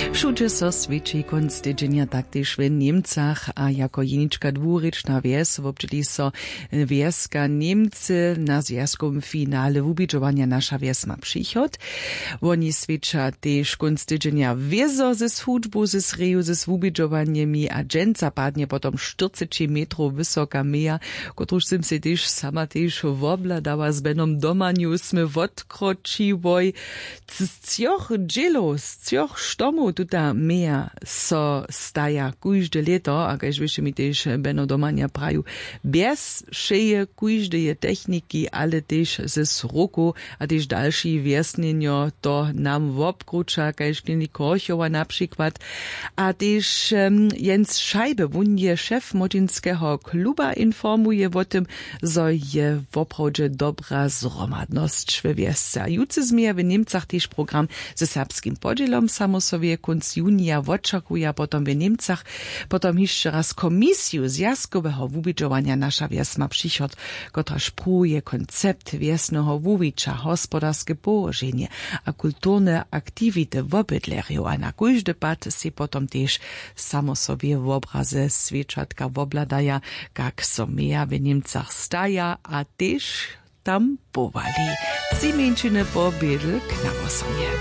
Všude so svědčí konc tydzienia taktéž v Němcach a jako jenička dwurečna wjes wobdźeli so wjeska Němcy na związkowym finale wubidżowania nasza wjes ma przychod. Oni svědča tež konc tydzienia wjezo ze hudźbu, ze sreju, ze wubidżowaniemi a dżęca padnie potom 40 metrów wysoka meja, kotruž sim se tež sama tež wobladała z Benom Domaniu, sme wodkročiwoj z cioch dżelo, z cioch štomov tuta meja so staja kujžde leto, a kaž vyše mi tež Beno Domania praju, bez šeje kujždeje techniki, ale tež ze sroku a tež další wjesnjenjo to nam wobkruča, kaž Klinik Korchowa na przykład, a tež Jens Scheibe, wun je szef Młodzinskiego kluba, informuje o tym, zo je woprawdźe dobra zromadnosć we wjesce. A juce zmija w Niemcach tež program ze serbskim podzielom samosowie kunc junia oczekuje, potom w Niemcach, potom jeszcze raz komisju zjazkowego wubidżowania nasza wjes ma przychod, która spruje koncept wjesnego wubicza, gospodarskie położenie a kulturne aktywity w obydlerju, a na kujżdy pad si potom też samosowie w obraze świeczatka wobladaja, jak so meja w Niemcach staja, a też tam powali. Zimieńczyny po biedl knawosomie.